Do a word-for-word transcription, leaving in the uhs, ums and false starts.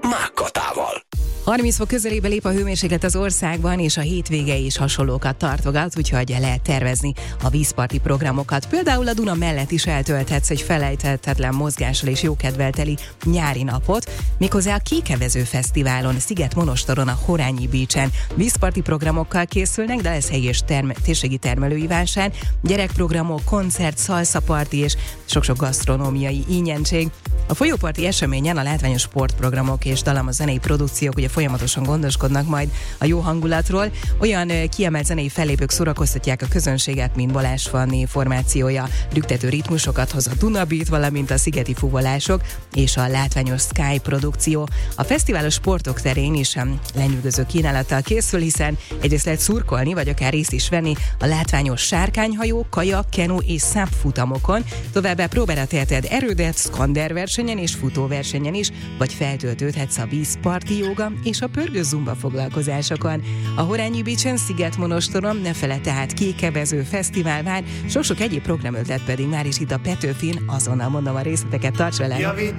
Mákkatával. harminc fok közelébe lép a hőmérséklet az országban, és a hétvége is hasonlókat tartogat, úgyhogy lehet tervezni a vízparti programokat. Például a Duna mellett is eltölthetsz egy felejthetetlen mozgással és jókedvel teli nyári napot, méghozzá a Kékevező Fesztiválon, Szigetmonostoron, a Horányi Beachen. Vízparti programokkal készülnek, de lesz helyi és term- térségi termelői vásár, gyerekprogramok, koncert, szalszaparti és sok-sok gasztronómiai ínyentség. A folyóparti eseményen a látványos sportprogramok és dalamos zenei produkciók ugye folyamatosan gondoskodnak majd a jó hangulatról. Olyan kiemelt zenei fellépők szórakoztatják a közönséget, mint Balázs Fanni formációja, rüktető ritmusokat hoz a Duna Beat, valamint a szigeti fuvolások és a látványos Sky produkció. A fesztiválos sportok terén is lenyűgöző kínálattal készül, hiszen egyrészt lehet szurkolni, vagy akár részt is venni a látványos sárkányhajó, kajak, kenu és SUP futamokon. Továbbá próbára teheted erődet skander versenyen és futóversenyen is, vagy feltöltődhetsz a vízparti jóga és a pörgő zumba foglalkozásokon. A Horányi Beachen, Szigetmonostoron ne fele tehát Kékevező Fesztivál vár, sok-sok egyéb programötlet pedig már is itt a Petőfin, azonnal mondom a részleteket, tarts velem!